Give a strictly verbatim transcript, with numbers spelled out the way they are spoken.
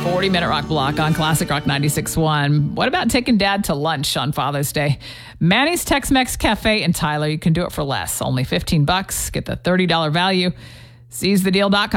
forty-minute rock block on Classic Rock ninety-six point one. What about taking dad to lunch on Father's Day? Manny's Tex-Mex Cafe in Tyler. You can do it for less. Only fifteen bucks. Get the thirty dollars value. seize the deal dot com.